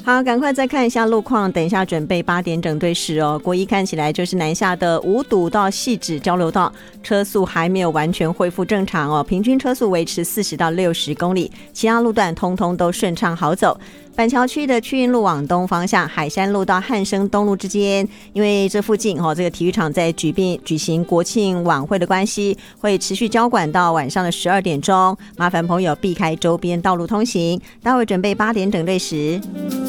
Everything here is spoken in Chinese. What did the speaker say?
好，赶快再看一下路况，等一下准备8点整对时哦。国一看起来就是南下的五堵到汐止交流道车速还没有完全恢复正常哦，平均车速维持40到60公里，其他路段通通都顺畅好走。板桥区的区运路往东方向，海山路到汉生东路之间，因为这附近这个体育场在举行国庆晚会的关系，会持续交管到晚上的12点钟，麻烦朋友避开周边道路通行。待会准备8点整对时。